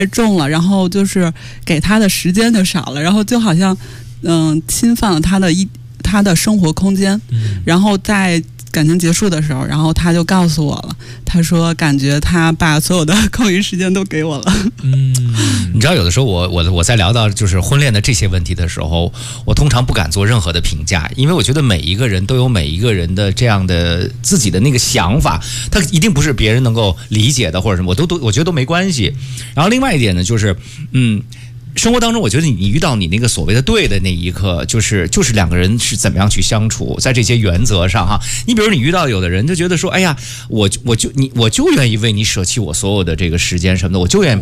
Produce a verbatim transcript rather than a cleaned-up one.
重了，然后就是给他的时间就少了，然后就好像嗯、呃、侵犯了他的一他的生活空间，然后在感情结束的时候，然后他就告诉我了，他说感觉他把所有的空余时间都给我了。 嗯，你知道有的时候我我我在聊到就是婚恋的这些问题的时候，我通常不敢做任何的评价，因为我觉得每一个人都有每一个人的这样的自己的那个想法，他一定不是别人能够理解的或者什么，我都都我觉得都没关系。然后另外一点呢，就是嗯。生活当中，我觉得你你遇到你那个所谓的对的那一刻，就是就是两个人是怎么样去相处，在这些原则上哈。你比如你遇到有的人就觉得说，哎呀，我我就你我就愿意为你舍弃我所有的这个时间什么的，我就愿意。